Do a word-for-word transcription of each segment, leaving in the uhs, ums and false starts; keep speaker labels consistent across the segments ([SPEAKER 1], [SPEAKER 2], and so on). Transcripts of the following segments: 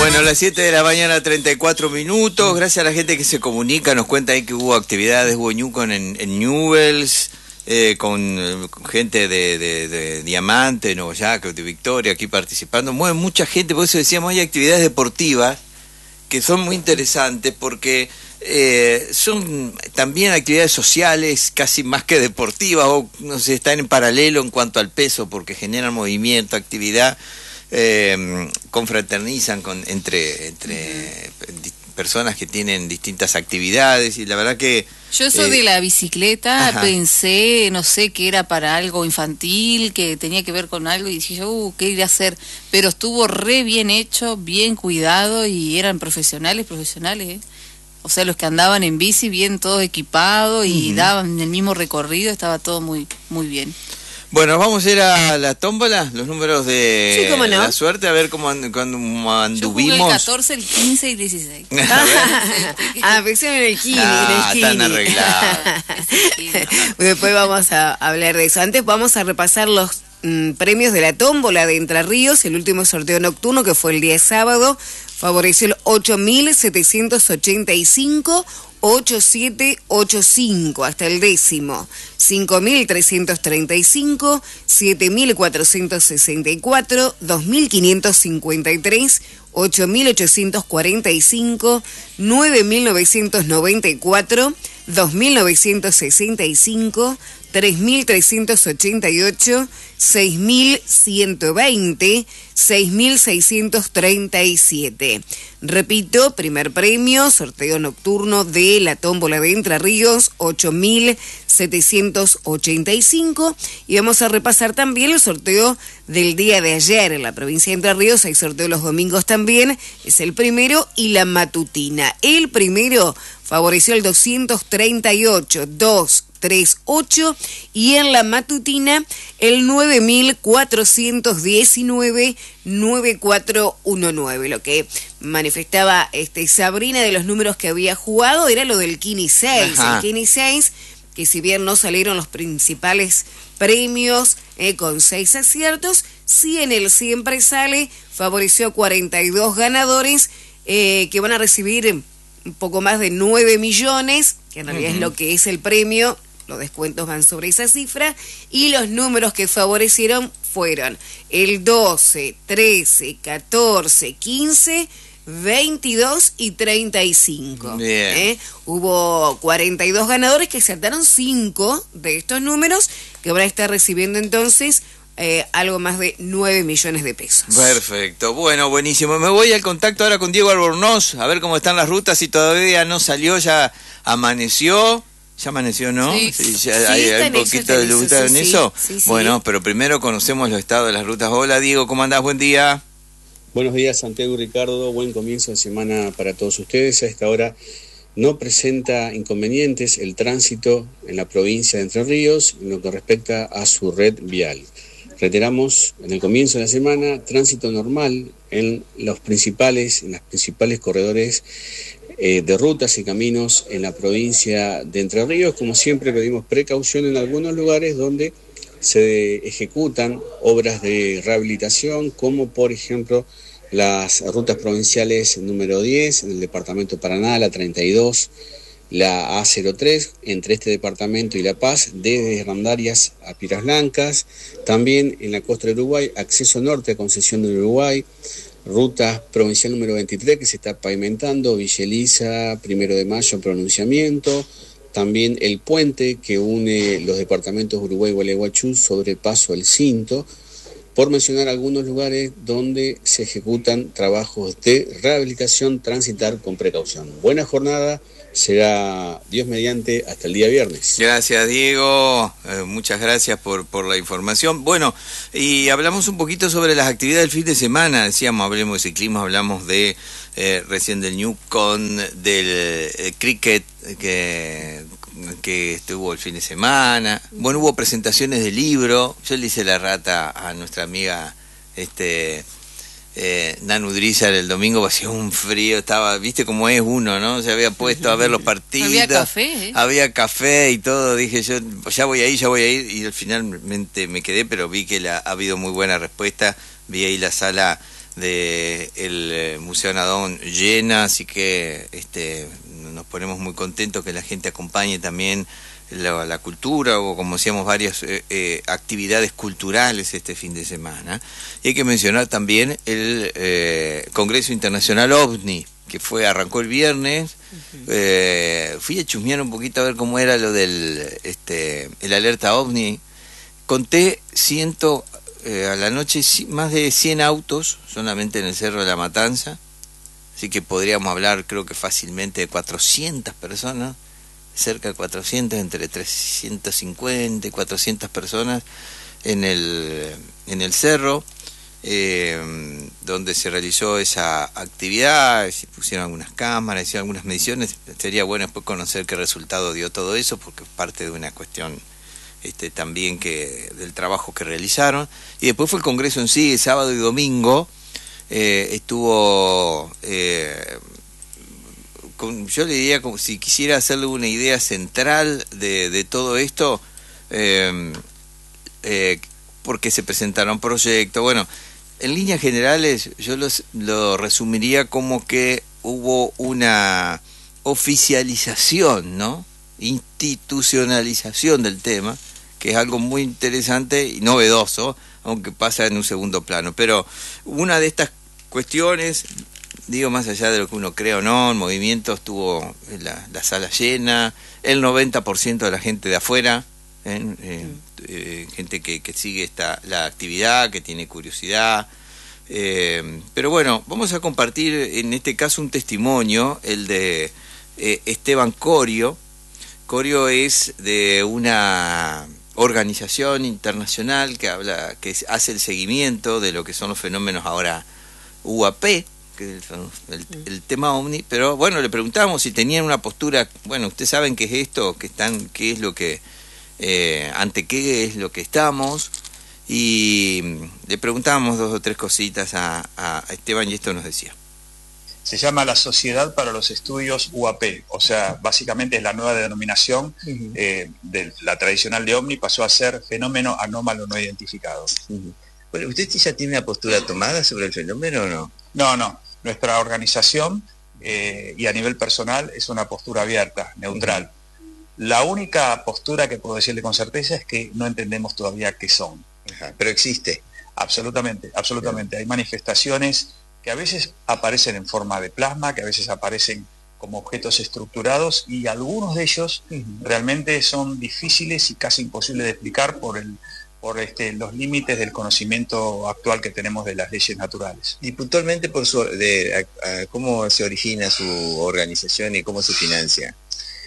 [SPEAKER 1] Bueno, a las siete de la mañana, treinta y cuatro minutos. Gracias a la gente que se comunica, nos cuenta ahí que hubo actividades, hubo Ñucon en, en Newells, eh, con, eh, con gente de, de, de Diamante, de Nuevo Yaco, de Victoria, aquí participando. Mueve mucha gente, por eso decíamos, hay actividades deportivas que son muy interesantes porque eh, son también actividades sociales, casi más que deportivas, o no sé, están en paralelo en cuanto al peso, porque generan movimiento, actividad. Eh, confraternizan con, entre, entre uh-huh. personas que tienen distintas actividades y la verdad que...
[SPEAKER 2] Yo soy eh, de la bicicleta,
[SPEAKER 1] ajá.
[SPEAKER 2] pensé, no sé, que era para algo infantil, que tenía que ver con algo y dije yo, uh, ¿qué iré a hacer? Pero estuvo re bien hecho, bien cuidado y eran profesionales, profesionales, ¿eh? O sea, los que andaban en bici bien todos equipados y uh-huh. daban el mismo recorrido, estaba todo muy, muy bien.
[SPEAKER 1] Bueno, vamos a ir a la tómbola, los números de
[SPEAKER 2] sí, cómo no.
[SPEAKER 1] la suerte, a ver cómo, and, cómo anduvimos.
[SPEAKER 2] Yo jugué el catorce, el quince y el dieciséis.
[SPEAKER 3] Ah, pensé en el quince.
[SPEAKER 1] Ah, están arreglados.
[SPEAKER 3] Después vamos a hablar de eso. Antes vamos a repasar los mm, premios de la tómbola de Entre Ríos. El último sorteo nocturno, que fue el día sábado, favoreció el ocho mil setecientos ochenta y cinco, ocho siete ocho cinco hasta el décimo, cinco mil trescientos treinta y cinco, siete mil cuatrocientos sesenta y cuatro, dos mil quinientos cincuenta y tres, ocho mil ochocientos cuarenta y cinco, nueve mil novecientos noventa y cuatro, dos mil novecientos sesenta y cinco, tres mil trescientos ochenta y ocho, seis mil ciento veinte, seis mil seiscientos treinta y siete. Repito, primer premio, sorteo nocturno de la tómbola de Entre Ríos, ocho mil setecientos ochenta y cinco. Y vamos a repasar también el sorteo del día de ayer. En la provincia de Entre Ríos hay sorteo los domingos también, es el primero y la matutina. El primero favoreció el doscientos treinta y ocho, dos tres ocho, y en la matutina el nueve mil cuatrocientos diecinueve, nueve cuatro uno nueve. Lo que manifestaba este, Sabrina de los números que había jugado era lo del Kini seis. Ajá. El Kini seis, que si bien no salieron los principales premios eh, con seis aciertos, sí en el siempre sale, favoreció cuarenta y dos ganadores eh, que van a recibir un poco más de nueve millones, que en realidad uh-huh. es lo que es el premio. Los descuentos van sobre esa cifra y los números que favorecieron fueron el doce, trece, catorce, quince, veintidós y treinta y cinco.
[SPEAKER 1] Bien.
[SPEAKER 3] ¿Eh? Hubo cuarenta y dos ganadores que acertaron cinco de estos números, que van a estar recibiendo entonces eh, algo más de nueve millones de pesos.
[SPEAKER 1] Perfecto, bueno, buenísimo. Me voy al contacto ahora con Diego Albornoz, a ver cómo están las rutas, si todavía no salió, ya amaneció. Ya amaneció, ¿no?
[SPEAKER 2] Sí,
[SPEAKER 1] sí, ya
[SPEAKER 2] sí,
[SPEAKER 1] hay, hay un poquito de luz en
[SPEAKER 3] sí,
[SPEAKER 1] eso.
[SPEAKER 3] Sí, sí.
[SPEAKER 1] Bueno, pero primero conocemos los estados de las rutas. Hola, Diego, ¿cómo andás? Buen día.
[SPEAKER 4] Buenos días, Santiago y Ricardo. Buen comienzo de semana para todos ustedes. A esta hora no presenta inconvenientes el tránsito en la provincia de Entre Ríos en lo que respecta a su red vial. Reiteramos, en el comienzo de la semana, tránsito normal en los principales, en las principales corredores Eh, de rutas y caminos en la provincia de Entre Ríos. Como siempre, pedimos precaución en algunos lugares donde se ejecutan obras de rehabilitación, como por ejemplo las rutas provinciales número diez en el departamento de Paraná, la treinta y dos, la A cero tres entre este departamento y La Paz, desde Hernandarias a Piedras Blancas. También en la costa de Uruguay, acceso norte a Concesión de Uruguay, ruta provincial número veintitrés que se está pavimentando, Villa Elisa, Primero de Mayo, pronunciamiento. También el puente que une los departamentos de Uruguay y Gualeguaychú sobre Paso El Cinto, por mencionar algunos lugares donde se ejecutan trabajos de rehabilitación. Transitar con precaución. Buena jornada, será Dios mediante hasta el día viernes.
[SPEAKER 1] Gracias, Diego, eh, muchas gracias por, por la información. Bueno, y hablamos un poquito sobre las actividades del fin de semana. Decíamos, hablemos de ciclismo, hablamos de eh, recién del Ñucon, del eh, cricket que, que estuvo el fin de semana. Bueno, hubo presentaciones de libro. Yo le hice la rata a nuestra amiga este eh, Nanu Drizar el domingo, hacía un frío, estaba, viste cómo es uno, ¿no? Se había puesto a ver los partidos.
[SPEAKER 2] Había café, ¿eh?
[SPEAKER 1] Había café y todo, dije yo, ya voy a ir, ya voy a ir, y al finalmente me quedé, pero vi que la, ha habido muy buena respuesta, vi ahí la sala de el Museo Nadón llena, así que este nos ponemos muy contentos que la gente acompañe también la, la cultura, o como decíamos, varias eh, eh, actividades culturales este fin de semana. Y hay que mencionar también el eh, Congreso Internacional OVNI, que fue arrancó el viernes. Uh-huh. eh, fui a chusmear un poquito a ver cómo era lo del este el alerta OVNI. Conté ciento eh, a la noche más de cien autos solamente en el Cerro de la Matanza, así que podríamos hablar, creo que fácilmente, de cuatrocientas personas, cerca de cuatrocientas, entre trescientas cincuenta y cuatrocientas personas en el en el cerro. Eh, donde se realizó esa actividad, se pusieron algunas cámaras, hicieron algunas mediciones. Sería bueno después conocer qué resultado dio todo eso, porque es parte de una cuestión este, también que del trabajo que realizaron. Y después fue el Congreso en sí, sábado y domingo. Eh, estuvo, eh, con, yo le diría, como si quisiera hacerle una idea central de, de todo esto, eh, eh, porque se presentaron proyectos, bueno. En líneas generales, yo los, lo resumiría como que hubo una oficialización, ¿no? Institucionalización del tema, que es algo muy interesante y novedoso, aunque pasa en un segundo plano. Pero una de estas cuestiones, digo, más allá de lo que uno cree o no, el movimiento estuvo la, la sala llena, el noventa por ciento de la gente de afuera, ¿eh? Eh, eh, gente que, que sigue esta la actividad, que tiene curiosidad. Eh, pero bueno, vamos a compartir en este caso un testimonio, el de eh, Esteban Corio. Corio es de una organización internacional que habla, que hace el seguimiento de lo que son los fenómenos ahora U A P, que es el, el, el tema OVNI. Pero bueno, le preguntamos si tenían una postura. Bueno, ustedes saben qué es esto, que están, qué es lo que eh, ante qué es lo que estamos. Y le preguntábamos dos o tres cositas a, a Esteban, y esto nos decía.
[SPEAKER 5] Se llama la Sociedad para los Estudios U A P, o sea, básicamente es la nueva denominación. Uh-huh. eh, de la tradicional de OVNI, pasó a ser fenómeno anómalo no identificado.
[SPEAKER 6] Uh-huh. Bueno, ¿usted ya tiene una postura tomada sobre el fenómeno o no?
[SPEAKER 5] No, no. Nuestra organización eh, y a nivel personal es una postura abierta, neutral. Uh-huh. La única postura que puedo decirle con certeza es que no entendemos todavía qué son.
[SPEAKER 6] Ajá, pero existe.
[SPEAKER 5] Absolutamente, absolutamente. Hay manifestaciones que a veces aparecen en forma de plasma, que a veces aparecen como objetos estructurados, y algunos de ellos uh-huh. realmente son difíciles y casi imposibles de explicar por el por este, los límites del conocimiento actual que tenemos de las leyes naturales.
[SPEAKER 6] Y puntualmente, por su, de, a, a, ¿cómo se origina su organización y cómo se financia?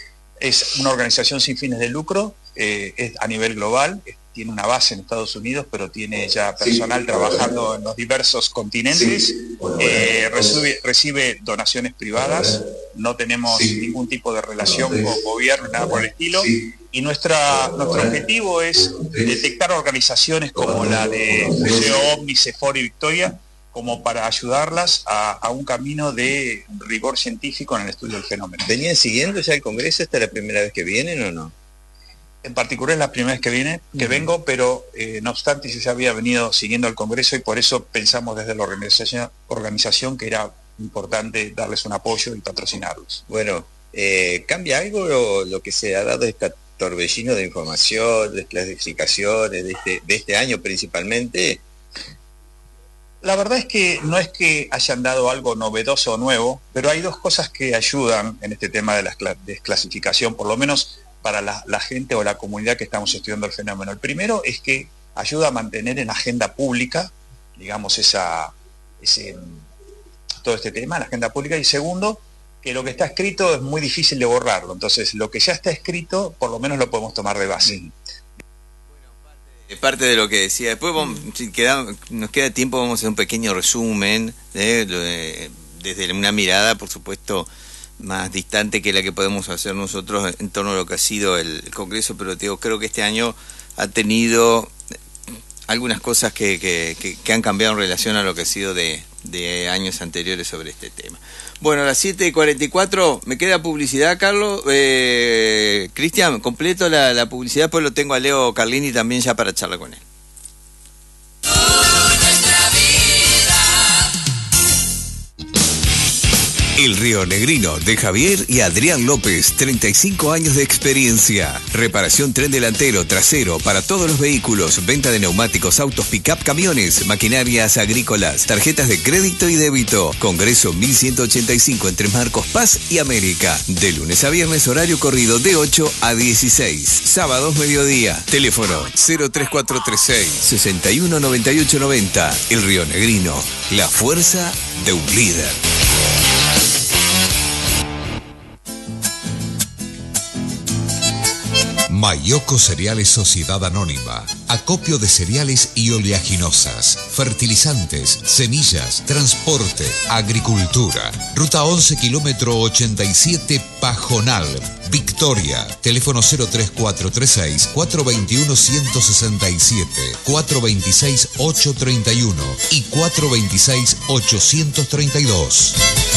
[SPEAKER 5] Es una organización sin fines de lucro, eh, es a nivel global, es, tiene una base en Estados Unidos, pero tiene ya personal sí, trabajando en los diversos continentes, sí, eh, recibe, recibe donaciones privadas, no tenemos sí, ningún tipo de relación con gobierno, nada por el estilo, sí, y nuestra, nuestro objetivo es detectar organizaciones como la de Museo OVNI, CEFOR y Victoria, como para ayudarlas a, a un camino de rigor científico en el estudio del fenómeno.
[SPEAKER 6] ¿Venían siguiendo ya el Congreso? ¿Esta es la primera vez que vienen o no?
[SPEAKER 5] En particular es la primera vez que viene, que uh-huh. vengo, pero eh, no obstante yo ya había venido siguiendo al Congreso, y por eso pensamos desde la organización, organización que era importante darles un apoyo y patrocinarlos.
[SPEAKER 6] Bueno, eh, ¿cambia algo lo, lo que se ha dado este torbellino de información, de clasificaciones de este, de este año principalmente?
[SPEAKER 5] La verdad es que no es que hayan dado algo novedoso o nuevo, pero hay dos cosas que ayudan en este tema de la desclasificación, por lo menos para la, la gente o la comunidad que estamos estudiando el fenómeno. El primero es que ayuda a mantener en agenda pública, digamos, esa, ese, todo este tema, en la agenda pública. Y segundo, que lo que está escrito es muy difícil de borrarlo. Entonces, lo que ya está escrito, por lo menos lo podemos tomar de base.
[SPEAKER 6] Mm.
[SPEAKER 1] Parte de lo que decía. Después vamos, si queda, nos queda tiempo, vamos a hacer un pequeño resumen de, de, desde una mirada, por supuesto, más distante que la que podemos hacer nosotros en torno a lo que ha sido el, el Congreso, pero digo, creo que este año ha tenido algunas cosas que, que, que, que han cambiado en relación a lo que ha sido de, de años anteriores sobre este tema. Bueno, a las siete y cuarenta y cuatro me queda publicidad, Carlos. Eh, Cristian, completo la, la publicidad, pues lo tengo a Leo Carlini también ya para charlar con él.
[SPEAKER 7] Nuestra vida El Río Negrino de Javier y Adrián López, treinta y cinco años de experiencia. Reparación tren delantero, trasero para todos los vehículos, venta de neumáticos, autos, pick-up, camiones, maquinarias agrícolas, tarjetas de crédito y débito. Congreso mil ciento ochenta y cinco entre Marcos Paz y América. De lunes a viernes, horario corrido de ocho a dieciséis. Sábados mediodía. Teléfono cero tres cuatro tres seis, seis uno nueve ocho nueve cero. El Río Negrino, la fuerza de un líder.
[SPEAKER 8] Mayoco Cereales Sociedad Anónima. Acopio de cereales y oleaginosas, fertilizantes, semillas, transporte, agricultura. Ruta once, kilómetro ochenta y siete, Pajonal, Victoria. Teléfono cero tres cuatro tres seis, cuatro dos uno, uno seis siete, cuatro dos seis, ocho tres uno y cuatro dos seis, ocho tres dos.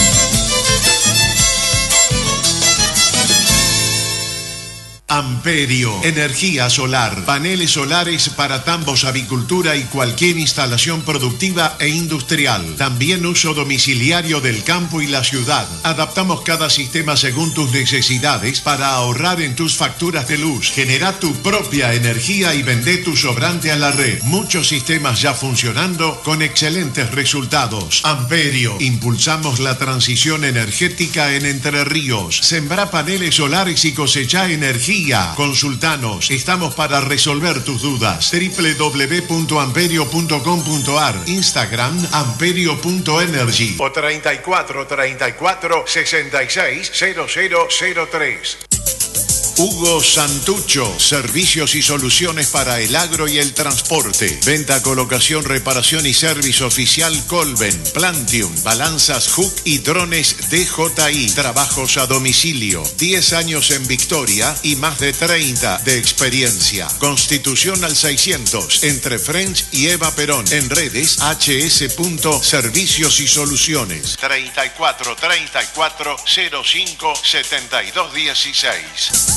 [SPEAKER 9] Amperio, energía solar, paneles solares para tambos, avicultura y cualquier instalación productiva e industrial. También uso domiciliario del campo y la ciudad. Adaptamos cada sistema según tus necesidades para ahorrar en tus facturas de luz. Genera tu propia energía y vende tu sobrante a la red. Muchos sistemas ya funcionando con excelentes resultados. Amperio, impulsamos la transición energética en Entre Ríos. Sembra paneles solares y cosecha energía. Consultanos, estamos para resolver tus dudas. doble u doble u doble u punto amperio punto com punto a r, Instagram amperio punto energy o treinta y cuatro, treinta y cuatro, sesenta y seis, cero cero cero tres. Hugo Santucho, servicios y soluciones para el agro y el transporte. Venta, colocación, reparación y servicio oficial Colben, Plantium, balanzas Hook y drones D J I. Trabajos a domicilio. diez años en Victoria y más de treinta de experiencia. Constitución al seiscientos, entre French y Eva Perón. En redes hs.servicios y soluciones. treinta y cuatro, treinta y cuatro, cero cinco, setenta y dos dieciséis.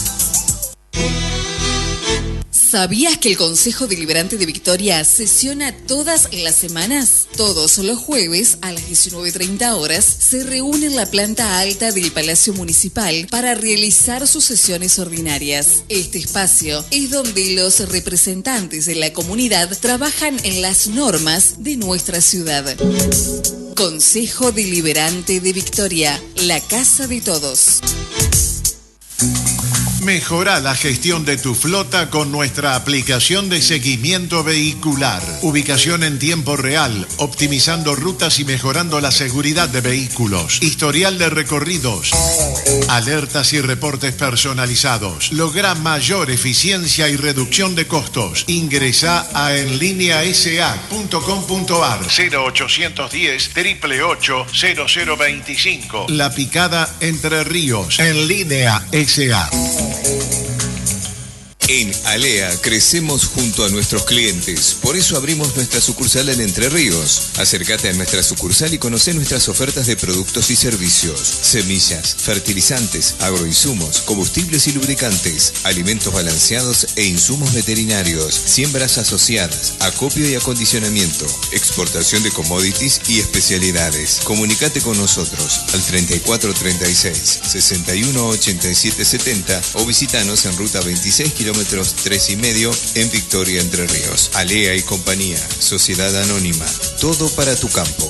[SPEAKER 10] ¿Sabías que el Consejo Deliberante de Victoria sesiona todas las semanas? Todos los jueves a las diecinueve treinta horas se reúne en la planta alta del Palacio Municipal para realizar sus sesiones ordinarias. Este espacio es donde los representantes de la comunidad trabajan en las normas de nuestra ciudad. Consejo Deliberante de Victoria, la casa de todos.
[SPEAKER 9] Mejora la gestión de tu flota con nuestra aplicación de seguimiento vehicular. Ubicación en tiempo real, optimizando rutas y mejorando la seguridad de vehículos. Historial de recorridos. Alertas y reportes personalizados. Logra mayor eficiencia y reducción de costos. Ingresa a en línea s a punto com punto a r cero ochocientos diez, triple ocho, cero cero veinticinco. La Picada, Entre Ríos. En línea S A.
[SPEAKER 7] En Alea crecemos junto a nuestros clientes, por eso abrimos nuestra sucursal en Entre Ríos. Acércate a nuestra sucursal y conoce nuestras ofertas de productos y servicios: semillas, fertilizantes, agroinsumos, combustibles y lubricantes, alimentos balanceados e insumos veterinarios, siembras asociadas, acopio y acondicionamiento, exportación de commodities y especialidades. Comunicate con nosotros al treinta y cuatro treinta y seis, sesenta y uno ochenta y siete setenta o visitanos en ruta veintiséis kilómetros tres y medio en Victoria, Entre Ríos. Alea y compañía, Sociedad Anónima, todo para tu campo.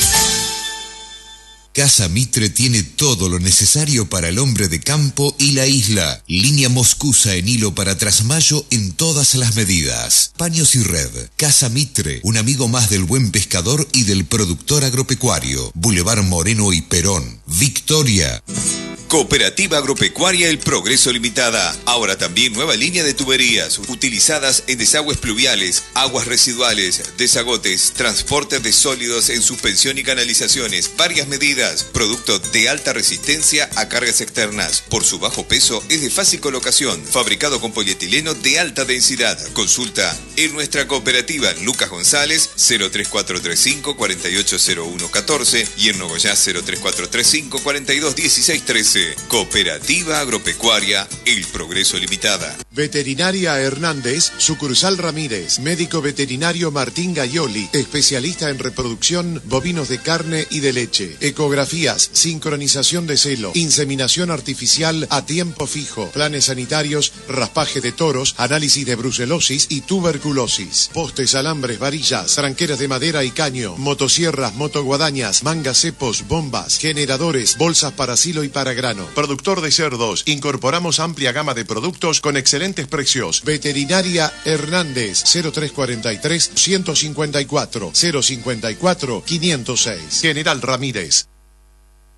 [SPEAKER 8] Casa Mitre tiene todo lo necesario para el hombre de campo y la isla. Línea Moscusa en hilo para trasmayo en todas las medidas. Paños y red. Casa Mitre, un amigo más del buen pescador y del productor agropecuario. Boulevard Moreno y Perón, Victoria.
[SPEAKER 7] Cooperativa Agropecuaria El Progreso Limitada. Ahora también nueva línea de tuberías utilizadas en desagües pluviales, aguas residuales, desagotes, transporte de sólidos en suspensión y canalizaciones. Varias medidas. Producto de alta resistencia a cargas externas. Por su bajo peso es de fácil colocación. Fabricado con polietileno de alta densidad. Consulta en nuestra cooperativa Lucas González cero tres cuatro tres cinco, cuatro ocho cero uno uno cuatro y en Nogoyá cero tres cuatro tres cinco, cuatro dos uno seis trece. Norte. Cooperativa Agropecuaria El Progreso Limitada.
[SPEAKER 9] Veterinaria Hernández, sucursal Ramírez. Médico veterinario Martín Gaioli, especialista en reproducción bovinos de carne y de leche. Ecografías, sincronización de celo, inseminación artificial a tiempo fijo, planes sanitarios, raspaje de toros, análisis de brucelosis y tuberculosis. Postes, alambres, varillas, tranqueras de madera y caño, motosierras, motoguadañas, mangas, cepos, bombas, generadores, bolsas para silo y para grano. Productor de cerdos, incorporamos amplia gama de productos con excelentes precios. Veterinaria Hernández, cero tres cuarenta y tres, ciento cincuenta y cuatro, cero cincuenta y cuatro, quinientos seis. General Ramírez.